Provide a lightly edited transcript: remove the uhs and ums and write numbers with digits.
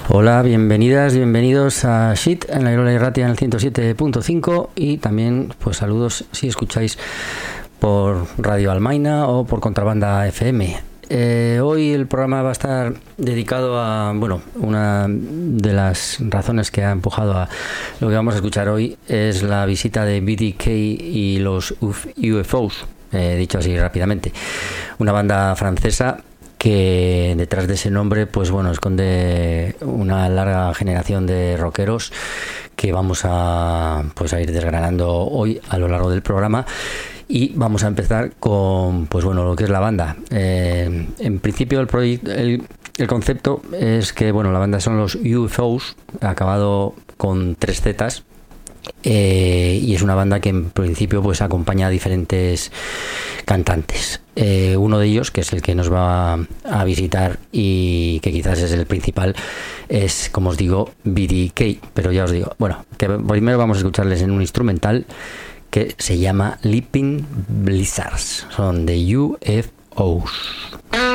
Hola, bienvenidas, bienvenidos a Shit en la Irola Irratia en el 107.5 y también pues saludos si escucháis por Radio Almaina o por Contrabanda FM. Hoy el programa va a estar dedicado a, bueno, una de las razones que ha empujado a lo que vamos a escuchar hoy es la visita de BDK y los UFOs, dicho así rápidamente, una banda francesa que detrás de ese nombre pues bueno esconde una larga generación de rockeros que vamos a ir desgranando hoy a lo largo del programa. Y vamos a empezar con pues bueno lo que es la banda. En principio el concepto es que bueno la banda son los UFOs, acabado con 3 Zetas. Y es una banda que en principio pues acompaña a diferentes cantantes. Uno de ellos, que es el que nos va a visitar y que quizás es el principal, es, como os digo, BDK. Pero ya os digo, bueno, que primero vamos a escucharles en un instrumental que se llama Leaping Blizzards. Son de UFOs.